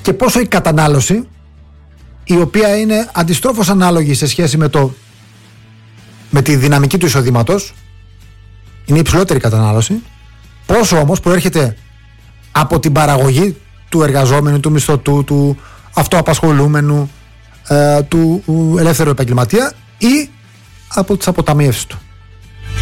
και πόσο η κατανάλωση, η οποία είναι αντιστρόφως ανάλογη σε σχέση με τη δυναμική του εισοδήματος, είναι υψηλότερη κατανάλωση, πόσο όμως προέρχεται από την παραγωγή του εργαζόμενου, του μισθωτού, του αυτοαπασχολούμενου, του ελεύθερου επαγγελματία ή από τις αποταμιεύσεις του.